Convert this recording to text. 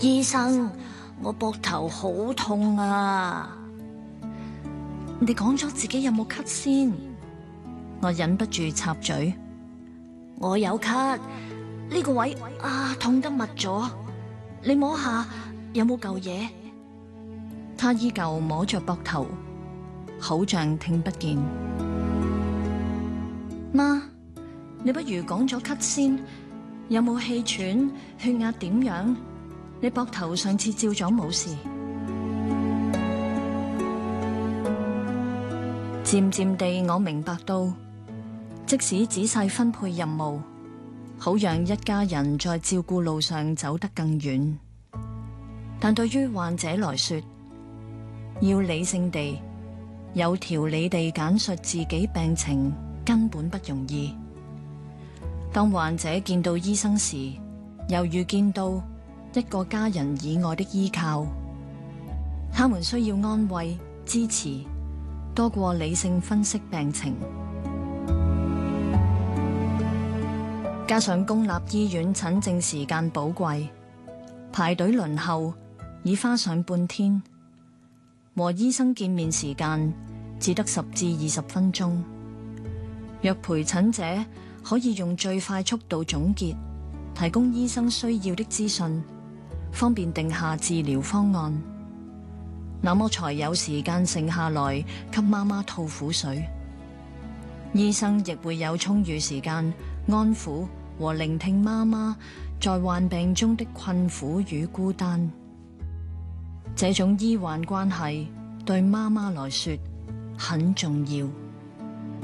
醫生，我膊頭好痛啊！ 你講咗自己有冇咳先？我忍不住插嘴。 我有咳，呢個位痛得密咗，你摸下有冇嚿嘢？ 他依舊摸着膊頭，好像聽不見。媽，你不如講咗咳先，有冇氣喘？血壓點樣？你膊頭上次照咗冇事。漸漸地，我明白到，即使仔細分配任務，好讓一家人在照顧路上走得更遠，但對於患者來說，要理性地、有條理地簡述自己病情根本不容易。當患者見到醫生時，猶如見到一個家人以外的依靠，他們需要安慰、支持，多過理性分析病情。加上公立醫院診症時間寶貴，排隊輪候已花上半天，和醫生見面時間只得10至20分鐘。若陪診者可以用最快速度總結，提供醫生需要的資訊，方便定下治療方案，那麼才有時間剩下來給媽媽吐苦水。醫生亦會有充裕時間安撫和聆聽媽媽在患病中的困苦與孤單。這種醫患關係對媽媽來說很重要。